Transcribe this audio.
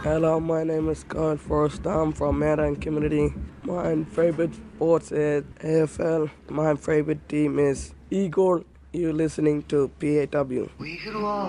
Hello, my name is Carl Forrest. I'm from Medan community. My favorite sports is AFL. My favorite team is Igor. You listening to PAW.